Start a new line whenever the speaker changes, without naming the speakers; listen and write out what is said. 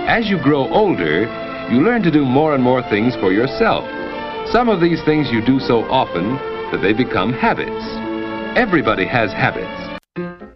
As you grow older, you learn to do more and more things for yourself. Some of these things you do so often that they become habits. Everybody has habits.